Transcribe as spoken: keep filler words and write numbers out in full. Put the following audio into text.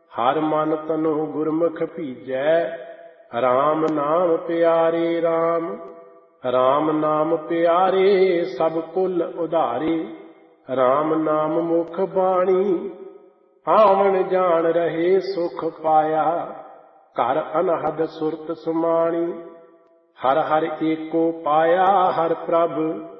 ਹਰ ਮਨ ਤਨੋ ਗੁਰਮੁਖ ਭੀਜੈ। ਰਾਮ ਨਾਮ ਪਿਆਰੇ ਰਾਮ, ਰਾਮ ਨਾਮ ਪਿਆਰੇ ਸਭ ਕੁਲ ਉਧਾਰੇ। ਰਾਮ ਨਾਮ ਮੁਖ ਬਾਣੀ, ਆਵਣ ਜਾਣ ਰਹੇ ਸੁਖ ਪਾਇਆ। ਘਰ ਅਨਹਦ ਸੁਰਤ ਸੁਮਾਣੀ, ਹਰ ਹਰ ਏਕੋ ਪਾਇਆ ਹਰ ਪ੍ਰਭ।